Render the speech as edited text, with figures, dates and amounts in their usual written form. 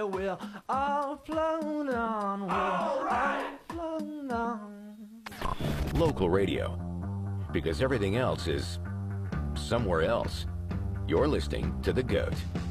way we're all flown on. We're all flown on. Local radio, because everything else is somewhere else. You're listening to The GOAT.